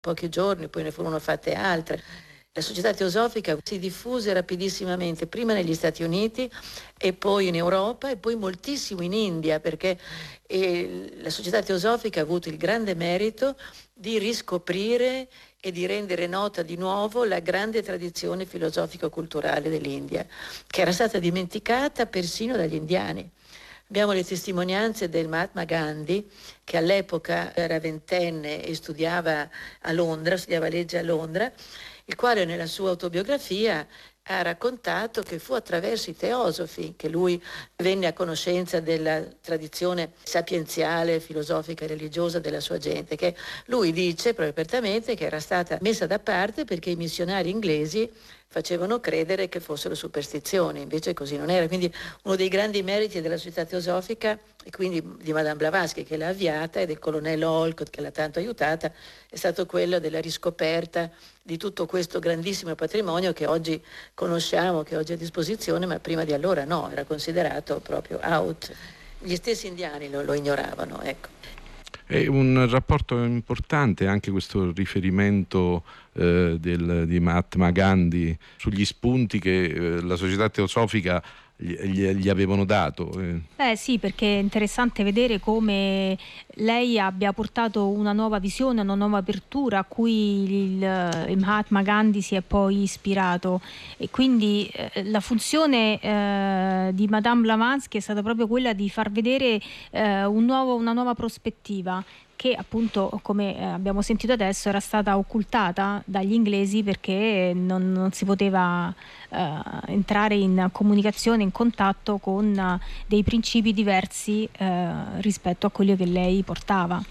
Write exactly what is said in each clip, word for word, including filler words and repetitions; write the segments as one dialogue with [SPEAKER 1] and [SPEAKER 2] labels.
[SPEAKER 1] pochi giorni, poi ne furono fatte altre. La Società Teosofica si diffuse rapidissimamente, prima negli Stati Uniti e poi in Europa e poi moltissimo in India, perché eh, la Società Teosofica ha avuto il grande merito di riscoprire e di rendere nota di nuovo la grande tradizione filosofico-culturale dell'India, che era stata dimenticata persino dagli indiani. Abbiamo le testimonianze del Mahatma Gandhi, che all'epoca era ventenne e studiava a Londra, studiava legge a Londra, il quale nella sua autobiografia ha raccontato che fu attraverso i teosofi che lui venne a conoscenza della tradizione sapienziale, filosofica e religiosa della sua gente, che lui dice proprio apertamente che era stata messa da parte perché i missionari inglesi facevano credere che fossero superstizioni, invece così non era. Quindi uno dei grandi meriti della Società Teosofica, e quindi di Madame Blavatsky che l'ha avviata e del colonnello Olcott che l'ha tanto aiutata, è stato quello della riscoperta di tutto questo grandissimo patrimonio che oggi conosciamo, che oggi è a disposizione, ma prima di allora no, era considerato proprio out. Gli stessi indiani lo, lo ignoravano, ecco.
[SPEAKER 2] È un rapporto importante anche questo riferimento eh, del, di Mahatma Gandhi sugli spunti che eh, la Società Teosofica gli, gli, gli avevano dato.
[SPEAKER 3] Eh sì, perché è interessante vedere come lei abbia portato una nuova visione, una nuova apertura a cui il, il Mahatma Gandhi si è poi ispirato, e quindi eh, la funzione eh, di Madame Blavatsky è stata proprio quella di far vedere eh, un nuovo, una nuova prospettiva, che appunto, come abbiamo sentito adesso, era stata occultata dagli inglesi perché non, non si poteva eh, entrare in comunicazione, in contatto con uh, dei principi diversi eh, rispetto a quelli che lei portava.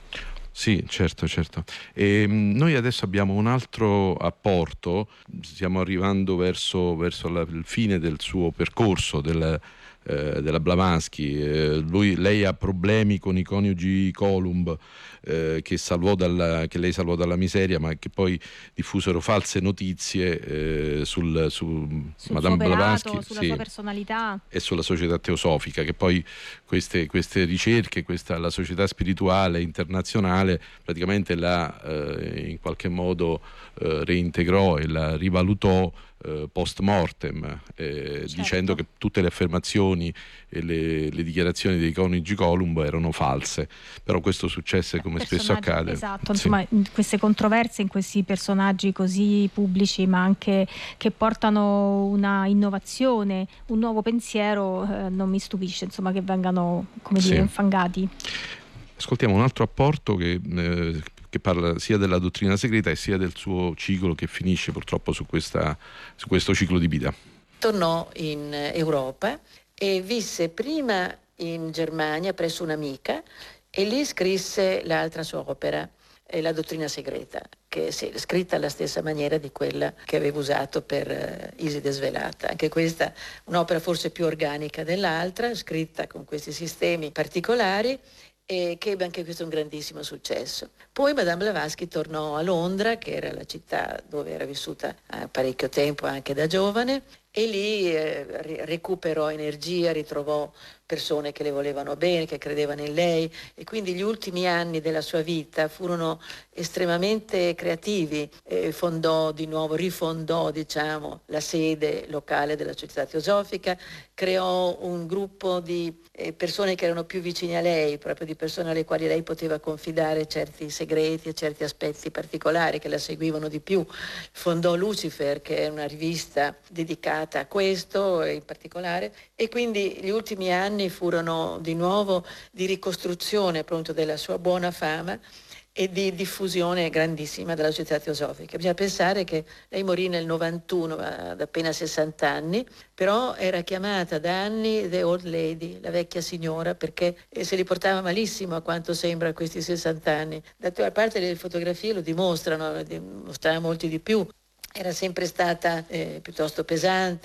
[SPEAKER 2] Sì, certo, certo. E noi adesso abbiamo un altro apporto, stiamo arrivando verso, verso la, il fine del suo percorso, del, eh, della Blavatsky. Eh, lui, lei ha problemi con i coniugi Columb, eh, che, salvò dalla, che lei salvò dalla miseria, ma che poi diffusero false notizie eh, sul, su
[SPEAKER 3] sul
[SPEAKER 2] Madame
[SPEAKER 3] suo operato,
[SPEAKER 2] Blavatsky,
[SPEAKER 3] sulla
[SPEAKER 2] sì,
[SPEAKER 3] sua personalità
[SPEAKER 2] e sulla Società Teosofica, che poi queste, queste ricerche, questa, la società spirituale internazionale praticamente la eh, in qualche modo eh, reintegrò e la rivalutò eh, post mortem, eh,
[SPEAKER 3] certo.
[SPEAKER 2] dicendo che tutte le affermazioni e le, le dichiarazioni dei coniugi Columb erano false. Però questo successe, come spesso accade.
[SPEAKER 3] Esatto,
[SPEAKER 2] sì.
[SPEAKER 3] Insomma, in queste controversie, in questi personaggi così pubblici, ma anche che portano una innovazione, un nuovo pensiero, eh, non mi stupisce insomma che vengano, come dire,
[SPEAKER 2] Sì.
[SPEAKER 3] infangati.
[SPEAKER 2] Ascoltiamo un altro apporto che, eh, che parla sia della dottrina segreta e sia del suo ciclo, che finisce purtroppo su, questa, su questo ciclo di vita.
[SPEAKER 1] Tornò in Europa e visse prima in Germania presso un'amica e lì scrisse l'altra sua opera, La dottrina segreta, che è scritta alla stessa maniera di quella che aveva usato per Iside Svelata. Anche questa un'opera forse più organica dell'altra, scritta con questi sistemi particolari, e che ebbe anche questo un grandissimo successo. Poi Madame Blavatsky tornò a Londra, che era la città dove era vissuta parecchio tempo anche da giovane, e lì eh, recuperò energia, ritrovò persone che le volevano bene, che credevano in lei, e quindi gli ultimi anni della sua vita furono estremamente creativi. Eh, fondò di nuovo, rifondò diciamo la sede locale della Società Teosofica, creò un gruppo di eh, persone che erano più vicine a lei, proprio di persone alle quali lei poteva confidare certi segreti e certi aspetti particolari, che la seguivano di più. Fondò Lucifer, che è una rivista dedicata a questo in particolare, e quindi gli ultimi anni furono di nuovo di ricostruzione appunto della sua buona fama e di diffusione grandissima della Società Teosofica. Bisogna pensare che lei morì nel novantuno, ad appena sessanta anni, però era chiamata da anni The Old Lady, la vecchia signora, perché se li portava malissimo, a quanto sembra, a questi sessanta anni. D'altra parte le fotografie lo dimostrano, dimostrava molti di più. Era sempre stata eh, piuttosto pesante,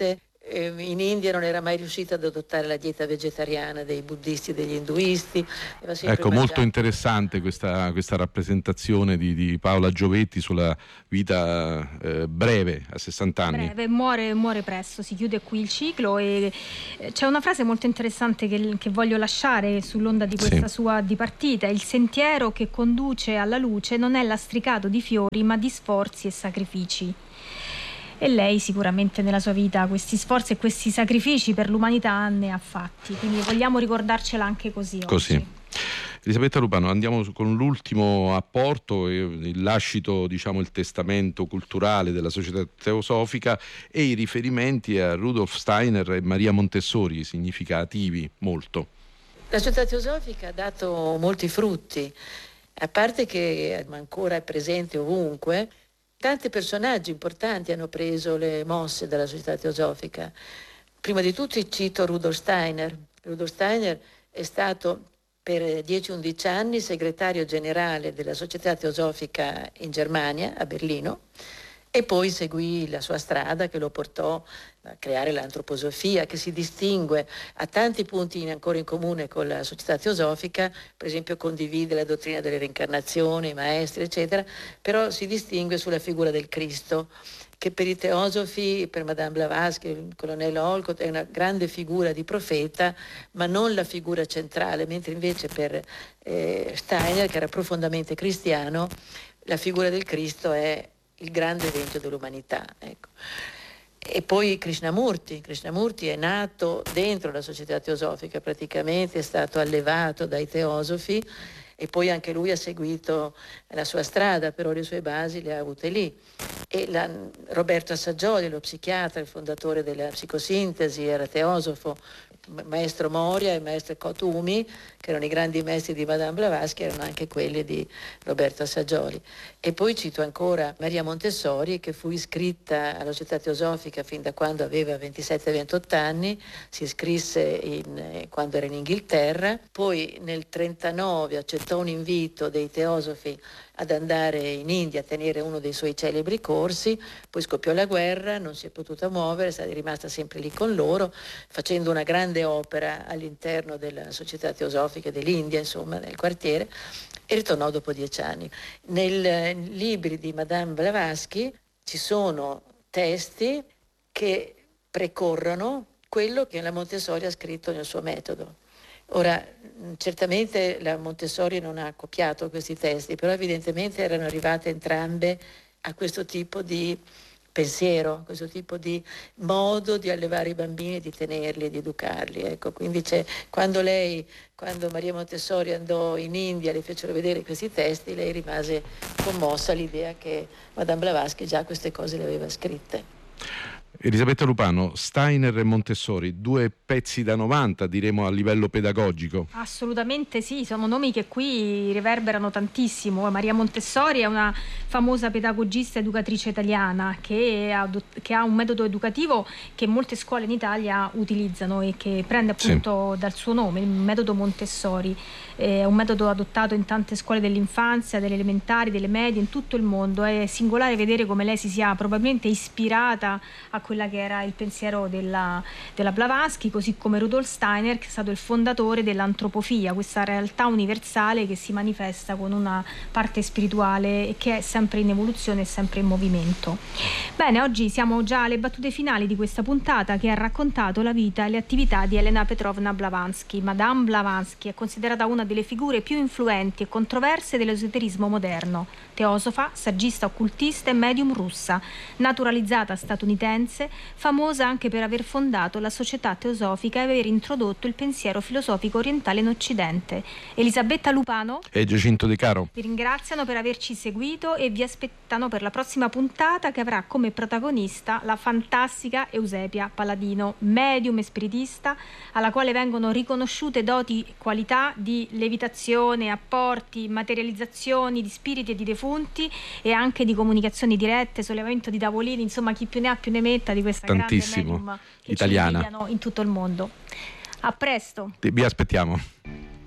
[SPEAKER 1] in India non era mai riuscita ad adottare la dieta vegetariana dei buddisti e degli induisti.
[SPEAKER 2] Ecco,
[SPEAKER 1] mangiato.
[SPEAKER 2] Molto interessante questa, questa rappresentazione di, di Paola Giovetti sulla vita eh, breve, a sessanta anni.
[SPEAKER 3] Breve, muore, muore presto, si chiude qui il ciclo. E c'è una frase molto interessante che, che voglio lasciare sull'onda di questa sì. sua dipartita: il sentiero che conduce alla luce non è lastricato di fiori ma di sforzi e sacrifici. E lei sicuramente nella sua vita questi sforzi e questi sacrifici per l'umanità ne ha fatti, quindi vogliamo ricordarcela anche così,
[SPEAKER 2] così.
[SPEAKER 3] oggi.
[SPEAKER 2] Elisabetta Lupano, andiamo con l'ultimo apporto, il lascito, diciamo, il testamento culturale della Società Teosofica e i riferimenti a Rudolf Steiner e Maria Montessori, significativi molto.
[SPEAKER 1] La Società Teosofica ha dato molti frutti, a parte che ancora è presente ovunque. Tanti personaggi importanti hanno preso le mosse dalla Società Teosofica. Prima di tutti cito Rudolf Steiner. Rudolf Steiner è stato per dieci undici anni segretario generale della Società Teosofica in Germania, a Berlino, e poi seguì la sua strada che lo portò a creare l'antroposofia, che si distingue a tanti punti ancora in comune con la Società Teosofica. Per esempio condivide la dottrina delle reincarnazioni, i maestri eccetera, però si distingue sulla figura del Cristo, che per i teosofi, per Madame Blavatsky, il colonnello Olcott, è una grande figura di profeta, ma non la figura centrale, mentre invece per eh, Steiner, che era profondamente cristiano, la figura del Cristo è il grande evento dell'umanità, ecco. E poi Krishnamurti. Krishnamurti è nato dentro la Società Teosofica, praticamente è stato allevato dai teosofi e poi anche lui ha seguito la sua strada, però le sue basi le ha avute lì. E la, Roberto Assaggioli, lo psichiatra, il fondatore della psicosintesi, era teosofo. Maestro Moria e maestro Cotumi, che erano i grandi maestri di Madame Blavatsky, erano anche quelli di Roberto Assaggioli. E poi cito ancora Maria Montessori, che fu iscritta alla Società Teosofica fin da quando aveva ventisette ventotto anni, si iscrisse in, quando era in Inghilterra, poi nel trentanove accettò un invito dei teosofi ad andare in India a tenere uno dei suoi celebri corsi, poi scoppiò la guerra, non si è potuta muovere, è rimasta sempre lì con loro, facendo una grande opera all'interno della Società Teosofica dell'India, insomma, nel quartiere, e ritornò dopo dieci anni. Nei libri di Madame Blavatsky ci sono testi che precorrono quello che la Montessori ha scritto nel suo metodo. Ora, certamente la Montessori non ha copiato questi testi, però evidentemente erano arrivate entrambe a questo tipo di pensiero, questo tipo di modo di allevare i bambini, di tenerli e di educarli. Ecco, quindi c'è, quando lei, quando Maria Montessori andò in India, le fecero vedere questi testi, lei rimase commossa all'idea che Madame Blavatsky già queste cose le aveva scritte.
[SPEAKER 2] Elisabetta Lupano, Steiner e Montessori, due pezzi da novanta, diremo, a livello pedagogico.
[SPEAKER 3] Assolutamente sì, sono nomi che qui riverberano tantissimo. Maria Montessori è una famosa pedagogista educatrice italiana che ha, che ha un metodo educativo che molte scuole in Italia utilizzano e che prende appunto sì. dal suo nome, il metodo Montessori. È un metodo adottato in tante scuole dell'infanzia, delle elementari, delle medie, in tutto il mondo. È singolare vedere come lei si sia probabilmente ispirata a quella che era il pensiero della, della Blavatsky, così come Rudolf Steiner, che è stato il fondatore dell'antropofia, questa realtà universale che si manifesta con una parte spirituale e che è sempre in evoluzione e sempre in movimento. Bene, oggi siamo già alle battute finali di questa puntata che ha raccontato la vita e le attività di Elena Petrovna Blavatsky. Madame Blavatsky è considerata una delle figure più influenti e controverse dell'esoterismo moderno, teosofa, saggista occultista e medium russa, naturalizzata statunitense, famosa anche per aver fondato la Società Teosofica e aver introdotto il pensiero filosofico orientale in Occidente. Elisabetta Lupano
[SPEAKER 2] e Giacinto De Caro
[SPEAKER 3] vi ringraziano per averci seguito e vi aspettano per la prossima puntata, che avrà come protagonista la fantastica Eusebia Paladino, medium e spiritista, alla quale vengono riconosciute doti e qualità di levitazione, apporti, materializzazioni di spiriti e di defunti e anche di comunicazioni dirette, sollevamento di tavolini, insomma chi più ne ha più ne metta di questa
[SPEAKER 2] tantissimo
[SPEAKER 3] grande medium che
[SPEAKER 2] italiana
[SPEAKER 3] ci invidiano in tutto il mondo. A presto.
[SPEAKER 2] Vi aspettiamo.